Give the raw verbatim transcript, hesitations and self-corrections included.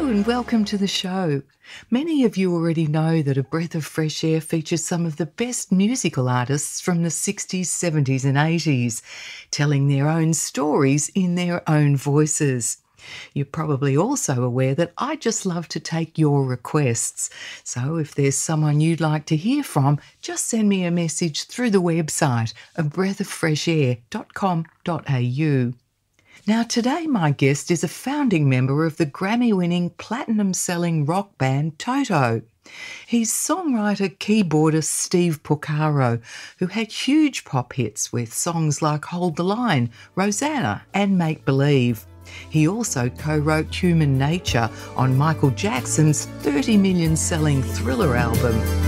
Hello and welcome to the show. Many of you already know that A Breath of Fresh Air features some of the best musical artists from the sixties, seventies and eighties, telling their own stories in their own voices. You're probably also aware that I just love to take your requests. So if there's someone you'd like to hear from, just send me a message through the website a breath of fresh air dot com dot a u. Now today my guest is a founding member of the Grammy-winning platinum-selling rock band Toto. He's songwriter keyboardist Steve Porcaro, who had huge pop hits with songs like Hold the Line, Rosanna and Make Believe. He also co-wrote Human Nature on Michael Jackson's thirty million selling Thriller album.